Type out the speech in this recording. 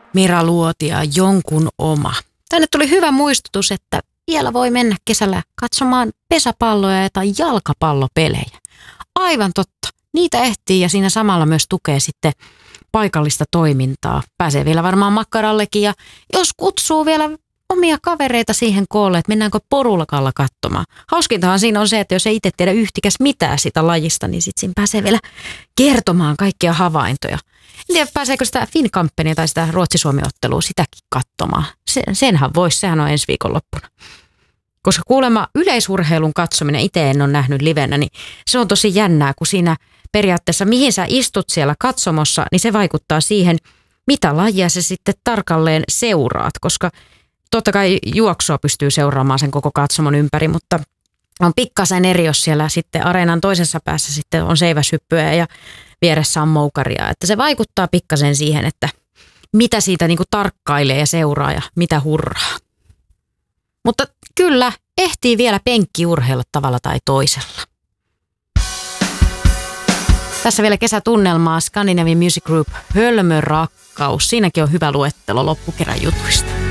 Mira Luotia, jonkun oma. Tänne tuli hyvä muistutus, että vielä voi mennä kesällä katsomaan pesäpalloja tai jalkapallopelejä. Aivan totta. Niitä ehtii ja siinä samalla myös tukee sitten paikallista toimintaa. Pääsee vielä varmaan makkarallekin ja jos kutsuu vielä omia kavereita siihen koolle, että mennäänkö porukalla katsomaan. Hauskintahan siinä on se, että jos ei itse tiedä yhtikäs mitään sitä lajista, niin sitten siinä pääsee vielä kertomaan kaikkia havaintoja. En tiedä, pääseekö sitä Finkampenia tai sitä Ruotsi-Suomi-ottelua sitäkin katsomaan. Senhän voisi, sehän on ensi viikonloppuna. Koska kuulemma yleisurheilun katsominen, itse en ole nähnyt livenä, niin se on tosi jännää, kun siinä periaatteessa mihin sä istut siellä katsomossa, niin se vaikuttaa siihen, mitä lajia sä sitten tarkalleen seuraat, koska totta kai juoksua pystyy seuraamaan sen koko katsomon ympäri, mutta on pikkasen eri, jos siellä sitten areenan toisessa päässä sitten on seiväshyppyä ja vieressä on moukaria. Että se vaikuttaa pikkasen siihen, että mitä siitä niinku tarkkailee ja seuraa ja mitä hurraa. Mutta kyllä, ehtii vielä penkkiurheilla tavalla tai toisella. Tässä vielä kesätunnelmaa Scandinavian Music Group, Hölmö rakkaus. Siinäkin on hyvä luettelo loppukerran jutuista.